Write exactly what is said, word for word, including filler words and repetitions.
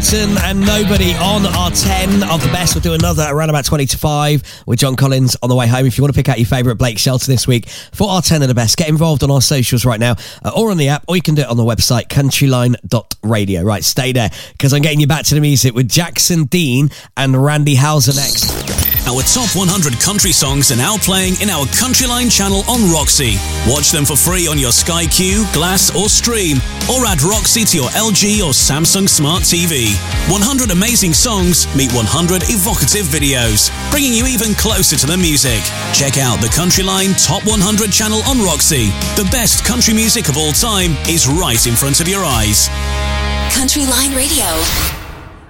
And Nobody on our ten of the best. We'll do another around about twenty to five with John Collins on the way home. If you want to pick out your favourite Blake Shelton this week for our ten of the best, get involved on our socials right now uh, or on the app, or you can do it on the website countryline dot radio. Right, stay there because I'm getting you back to the music with Jackson Dean and Randy Houser next. Our top one hundred country songs are now playing in our Countryline channel on Roxy. Watch them for free on your Sky Q, Glass or Stream, or add Roxy to your L G or Samsung Smart T V. one hundred amazing songs meet one hundred evocative videos, bringing you even closer to the music. Check out the Countryline Top one hundred channel on Roxy. The best country music of all time is right in front of your eyes. Countryline Radio.